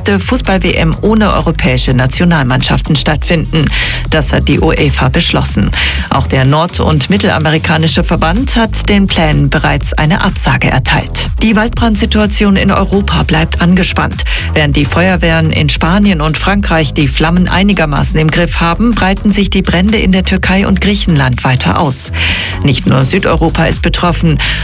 nächste Fußball-WM ohne europäische Nationalmannschaften stattfinden. Das hat die UEFA beschlossen. Auch der nord- und mittelamerikanische Verband hat den Plänen bereits eine Absage erteilt. Die Waldbrandsituation in Europa bleibt angespannt. Während die Feuerwehren in Spanien und Frankreich die Flammen einigermaßen im Griff haben, breiten sich die Brände in der Türkei und Griechenland weiter aus. Nicht nur Südeuropa ist betroffen.